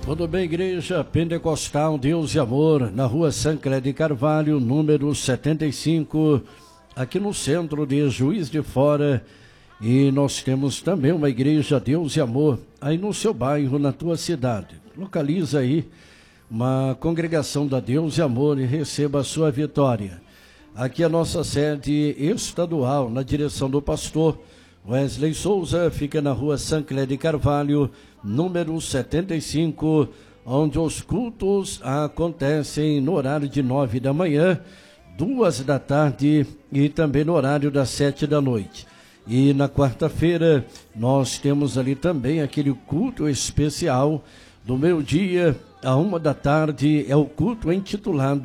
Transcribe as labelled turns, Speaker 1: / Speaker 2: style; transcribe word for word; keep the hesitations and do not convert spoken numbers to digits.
Speaker 1: Tudo bem, Igreja Pentecostal Deus e Amor, na rua Sancler de Carvalho, número setenta e cinco, aqui no centro de Juiz de Fora. E nós temos também uma Igreja Deus e Amor aí no seu bairro, na tua cidade. Localiza aí uma congregação da Deus e Amor e receba a sua vitória. Aqui a nossa sede estadual, na direção do pastor Wesley Souza, fica na rua Sancler de Carvalho, número setenta e cinco, onde os cultos acontecem no horário de nove da manhã, duas da tarde e também no horário das sete da noite. E na quarta-feira nós temos ali também aquele culto especial do meio-dia a uma da tarde, é o culto intitulado